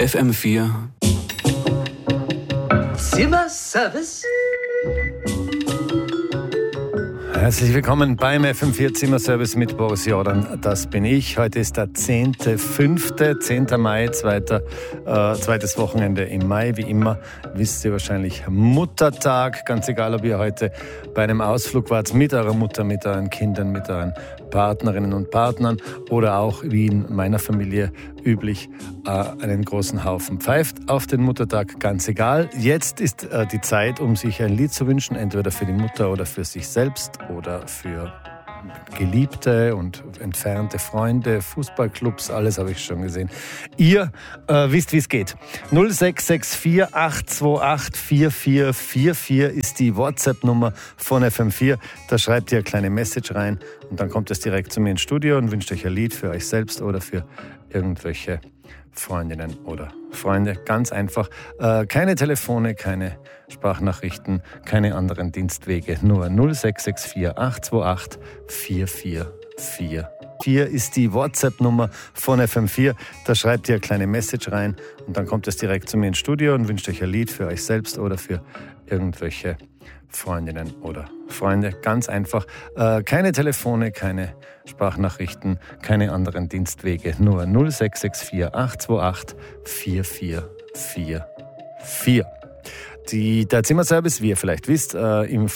FM4 Zimmerservice. Herzlich willkommen beim FM4 Zimmerservice mit Boris Jordan. Das bin ich. Heute ist der 10.5., 10. Mai, zweites Wochenende im Mai. Wie immer wisst ihr wahrscheinlich Muttertag. Ganz egal, ob ihr heute bei einem Ausflug wart mit eurer Mutter, mit euren Kindern, mit euren Partnerinnen und Partnern oder auch, wie in meiner Familie üblich, einen großen Haufen pfeift auf den Muttertag. Ganz egal. Jetzt ist die Zeit, um sich ein Lied zu wünschen, entweder für die Mutter oder für sich selbst oder für Geliebte und entfernte Freunde, Fußballclubs, alles habe ich schon gesehen. Ihr wisst, wie es geht. 0664 828 4444 ist die WhatsApp-Nummer von FM4. Da schreibt ihr eine kleine Message rein und dann kommt es direkt zu mir ins Studio und wünscht euch ein Lied für euch selbst oder für irgendwelche Freundinnen oder Freunde. Ganz einfach. Keine Telefone, keine Sprachnachrichten, keine anderen Dienstwege. Nur 0664 828 4444. 4 ist die WhatsApp-Nummer von FM4. Da schreibt ihr eine kleine Message rein und dann kommt es direkt zu mir ins Studio und wünscht euch ein Lied für euch selbst oder für irgendwelche Freundinnen oder Freunde. Ganz einfach. Keine Telefone, keine Sprachnachrichten, keine anderen Dienstwege. Nur 0664 828 4444. Der Zimmerservice, wie ihr vielleicht wisst, im